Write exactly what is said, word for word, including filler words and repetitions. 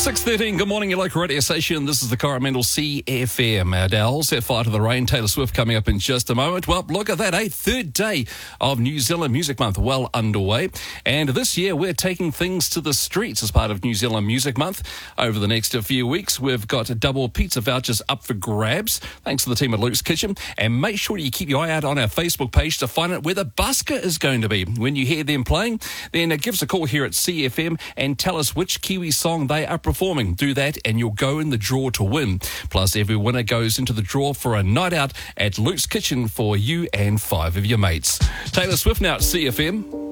six thirteen, good morning, your local radio station. This is the Coromandel C F M. Our Dowell set fire to the rain. Taylor Swift coming up in just a moment. Well, look at that, eh? Third day of New Zealand Music Month well underway. And this year, we're taking things to the streets as part of New Zealand Music Month. Over the next few weeks, we've got double pizza vouchers up for grabs, thanks to the team at Luke's Kitchen. And make sure you keep your eye out on our Facebook page to find out where the busker is going to be. When you hear them playing, then give us a call here at C F M and tell us which Kiwi song they are performing. Do that and you'll go in the draw to win. Plus, every winner goes into the draw for a night out at Luke's Kitchen for you and five of your mates. Taylor Swift now at C F M.